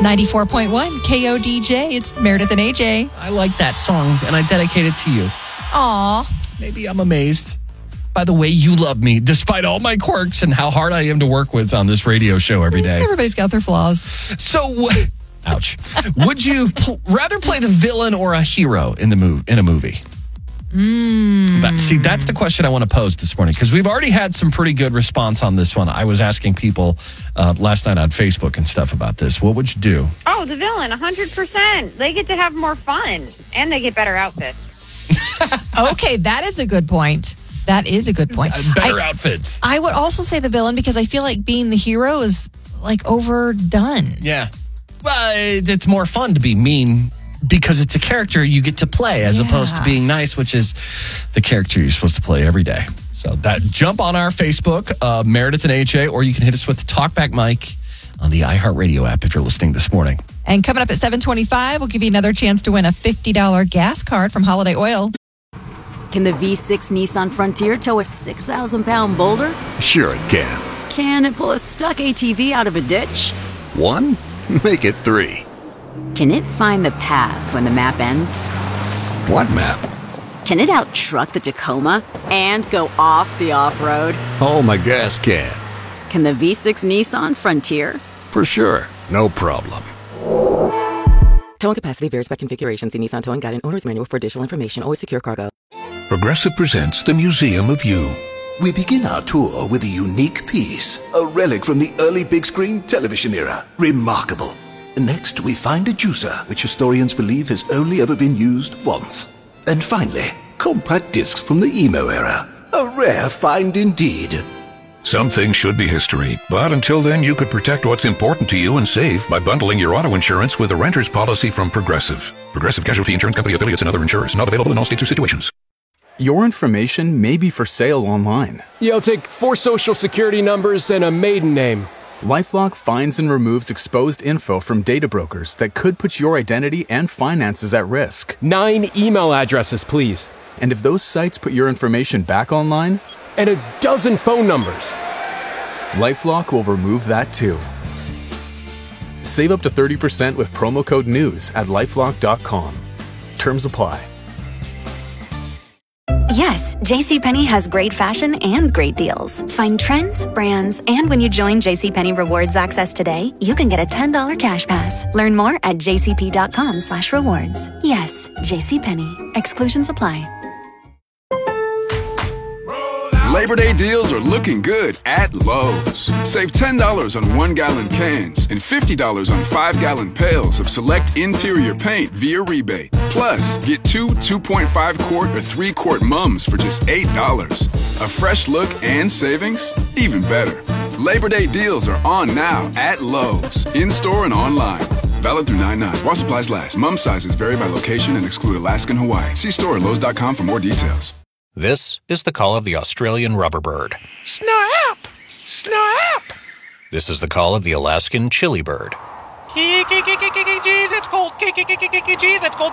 94.1 KODJ. It's Meredith and AJ. I like that song, and I dedicate it to you. Aw. Maybe I'm amazed by the way you love me, despite all my quirks and how hard I am to work with on this radio show every day. Everybody's got their flaws. So, ouch. Would you rather play the villain or a hero in a movie? That's the question I want to pose this morning, because we've already had some pretty good response on this one. I was asking people last night on Facebook and stuff about this. What would you do? Oh, the villain, 100%. They get to have more fun, and they get better outfits. Okay, that is a good point. That is a good point. Better outfits. I would also say the villain, because I feel like being the hero is like overdone. Yeah. Well, it's more fun to be mean because it's a character you get to play as opposed to being nice, which is the character you're supposed to play every day. So jump on our Facebook, Meredith and AJ, or you can hit us with the Talkback mic on the iHeartRadio app if you're listening this morning. And coming up at 7:25, we'll give you another chance to win a $50 gas card from Holiday Oil. Can the V6 Nissan Frontier tow a 6,000-pound boulder? Sure it can. Can it pull a stuck ATV out of a ditch? 1? Make it 3. Can it find the path when the map ends? What map? Can it out-truck the Tacoma and go off the off-road? Oh, my gas can. Can the V6 Nissan Frontier? For sure. No problem. Towing capacity varies by configuration. See Nissan Towing Guide and Owner's Manual for additional information. Always secure cargo. Progressive presents the Museum of You. We begin our tour with a unique piece, a relic from the early big screen television era. Remarkable. Next, we find a juicer, which historians believe has only ever been used once. And finally, compact discs from the emo era. A rare find indeed. Some things should be history, but until then you could protect what's important to you and save by bundling your auto insurance with a renter's policy from Progressive. Progressive Casualty Insurance Company affiliates and other insurers. Not available in all states or situations. Your information may be for sale online. Yeah, I'll take 4 social security numbers and a maiden name. LifeLock finds and removes exposed info from data brokers that could put your identity and finances at risk. 9 email addresses, please. And if those sites put your information back online... and a dozen phone numbers. LifeLock will remove that too. Save up to 30% with promo code NEWS at LifeLock.com. Terms apply. Yes, JCPenney has great fashion and great deals. Find trends, brands, and when you join JCPenney Rewards Access today, you can get a $10 cash pass. Learn more at jcp.com/rewards. Yes, JCPenney. Exclusions apply. Labor Day deals are looking good at Lowe's. Save $10 on 1-gallon cans and $50 on 5-gallon pails of select interior paint via rebate. Plus, get 2 2.5-quart or 3-quart mums for just $8. A fresh look and savings? Even better. Labor Day deals are on now at Lowe's, in-store and online. Valid through 9/9. While supplies last. Mum sizes vary by location and exclude Alaska and Hawaii. See store at Lowe's.com for more details. This is the call of the Australian rubberbird. Snap! Snap! This is the call of the Alaskan chili bird. Jeez, it's cold. Jeez, it's cold.